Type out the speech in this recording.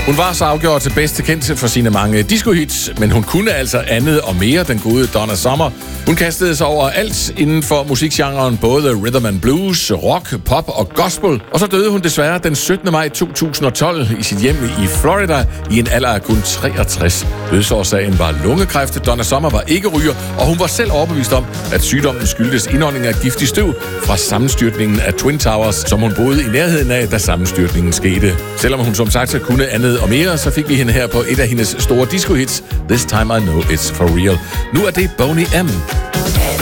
Hun var så afgjort til bedste kendt for sine mange disco-hits, men hun kunne altså andet og mere, den gode Donna Summer. Hun kastede sig over alt inden for musikgenren, både rhythm and blues, rock, pop og gospel. Og så døde hun desværre den 17. maj 2012 i sit hjem i Florida i en alder af kun 63. Dødsårsagen var lungekræft. Donna Summer var ikke ryger, og hun var selv overbevist om, at sygdommen skyldtes indånding af giftig støv fra sammenstyrtningen af Twin Towers, som hun boede i nærheden af, da sammenstyrtningen skete. Selvom hun som sagt kunne andet og mere, så fik vi hende her på et af hendes store disco-hits, This Time I Know It's For Real. Nu er det Boney M.